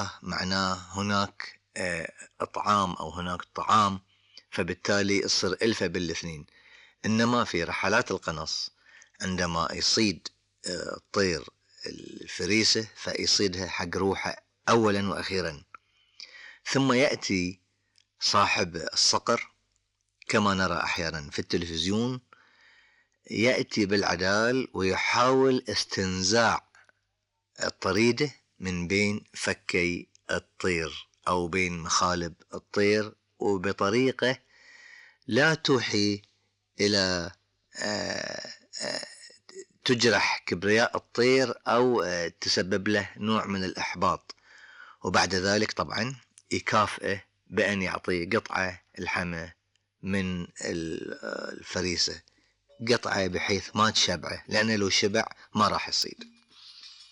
الحياة معناه هناك إطعام أو هناك طعام، فبالتالي يصير ألفة بالاثنين. إنما في رحلات القنص عندما يصيد الطير الفريسة فيصيدها حق روحه أولا وأخيرا، ثم يأتي صاحب الصقر كما نرى أحيانا في التلفزيون، يأتي بالعدال ويحاول استنزاع الطريدة من بين فكي الطير أو بين مخالب الطير، وبطريقة لا توحي إلى تجرح كبرياء الطير أو تسبب له نوع من الإحباط. وبعد ذلك طبعا يكافئه بأن يعطيه قطعة الحمى من الفريسة، قطعة بحيث ما تشبعه، لأنه لو شبع ما راح يصيد.